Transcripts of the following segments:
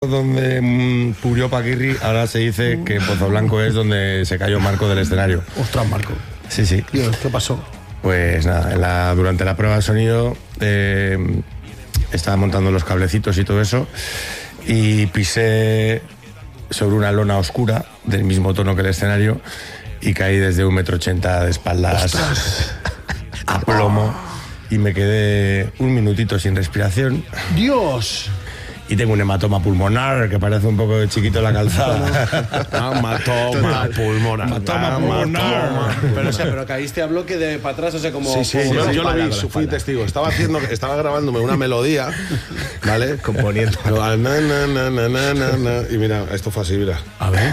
por donde murió Paquirri, ahora se dice que Pozo Blanco es donde se cayó Marco del escenario. Ostras, Marco. Sí, sí. Dios, ¿qué pasó? Pues nada, durante la prueba de sonido estaba montando los cablecitos y todo eso y pisé sobre una lona oscura del mismo tono que el escenario y caí desde 1,80 m de espaldas. ¡Ostras! A plomo y me quedé un minutito sin respiración. ¡Dios! Y tengo un hematoma pulmonar que parece un poco chiquito la calzada. Hematoma pulmonar. Hematoma pulmonar. Pero caíste a bloque de para atrás, o sea, como... Sí, yo lo vi, fui testigo. Estaba grabándome una melodía, ¿vale? Componiendo. Y mira, esto fue así, mira. A ver.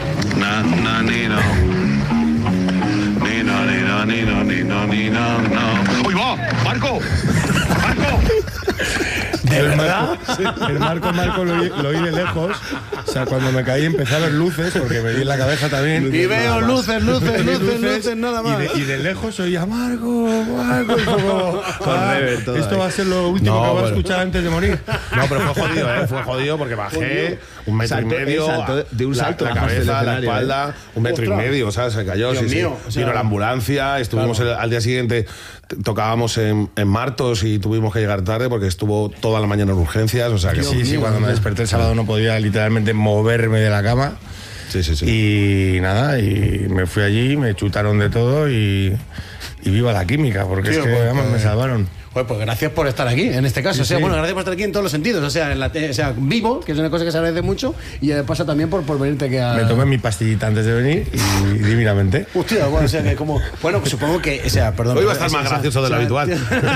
¡Uy, va! ¡Marco! ¡Marco! ¿De verdad? Sí. El Marco lo oí de lejos. O sea, cuando me caí empecé a ver luces, porque me di en la cabeza también. Y veo luces, nada más. Y de lejos oía Marco. Y como, esto va a ser lo último que voy a escuchar antes de morir. No, pero fue jodido porque bajé 1,5 metros. De un salto, la cabeza, la espalda, 1,5 metros, o sea, se cayó. Dios mío, o sea, vino la ambulancia, estuvimos al día siguiente, tocábamos en Martos y tuvimos que llegar tarde porque estuvo toda la mañana en urgencias, o sea que Sí, cuando me desperté el sábado no podía literalmente moverme de la cama. Sí. Y nada, y me fui allí, me chutaron de todo y viva la química, porque es que además me salvaron. Pues gracias por estar aquí, en este caso. Sí. Gracias por estar aquí en todos los sentidos. O sea, vivo, que es una cosa que se agradece mucho, y pasa también por venirte aquí a... Me tomé mi pastillita antes de venir y divinamente. Hostia, bueno, o sea, que como... Bueno, pues supongo que... O sea, perdón. Hoy va a estar más gracioso de lo habitual.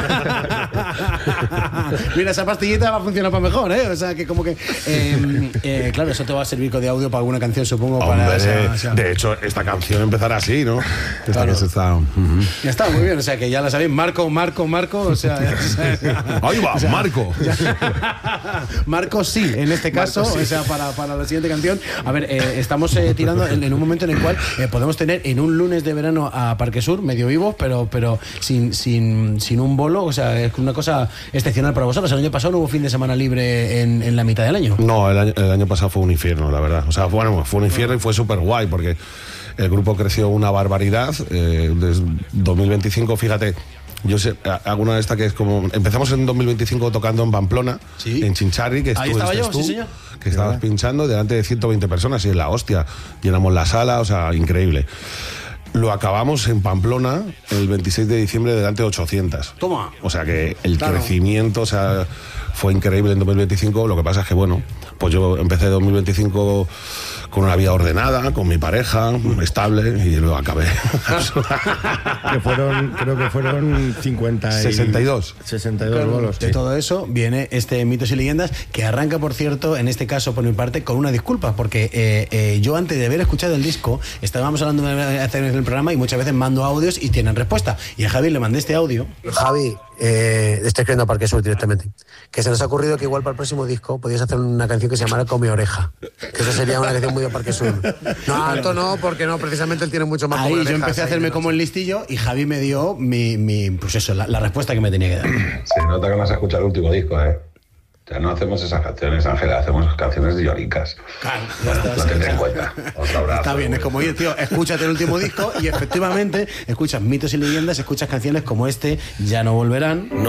Mira, esa pastillita va a funcionar para mejor, ¿eh? O sea, que como que... claro, eso te va a servir de audio para alguna canción, supongo. De hecho, esta canción empezará así, ¿no? Claro. Ya está, muy bien. O sea, que ya la sabéis. Marco, o sea... Ahí va, Marco. Marco sí, en este caso, Marco, sí. O sea, para la siguiente canción. A ver, estamos tirando en un momento en el cual podemos tener en un lunes de verano a Parque Sur, medio vivos, pero sin un bolo. O sea, es una cosa excepcional para vosotros. El año pasado no hubo fin de semana libre en la mitad del año. No, el año pasado fue un infierno, la verdad. O sea, bueno, fue un infierno y fue súper guay porque el grupo creció una barbaridad. Desde 2025, fíjate. Yo sé, alguna de estas que es como... Empezamos en 2025 tocando en Pamplona, ¿sí? En Chinchari, que ahí estaba yo, tú, sí, señor. Que estabas pinchando delante de 120 personas y en la hostia. Llenamos la sala, o sea, increíble. Lo acabamos en Pamplona el 26 de diciembre delante de 800. Toma. O sea que el crecimiento, o sea, fue increíble en 2025. Lo que pasa es que, bueno, pues yo empecé 2025 con una vida ordenada, con mi pareja, estable, y luego acabé. Creo que fueron 62 bolos. De todo eso viene este Mitos y Leyendas, que arranca, por cierto, en este caso por mi parte, con una disculpa, porque yo antes de haber escuchado el disco, estábamos hablando de hacer el programa y muchas veces mando audios y tienen respuesta. Y a Javi le mandé este audio. Javi, estoy escribiendo a Parque Sur directamente. Que se nos ha ocurrido que igual para el próximo disco podías hacer una canción que se llamara Come Oreja. Que eso sería una canción muy de Parque Sur. No, Alto no, porque no, precisamente él tiene mucho más. Ahí yo empecé a hacerme como el listillo y Javi me dio pues eso, la respuesta que me tenía que dar. Se nota que no has escuchado el último disco, ¿eh? Ya no hacemos esas canciones, Ángela, hacemos canciones de lloricas. Claro, lo tendré en cuenta. Otro abrazo. Está bien, es como ir, tío, escúchate el último disco y efectivamente escuchas Mitos y Leyendas, escuchas canciones como este, Ya no volverán. No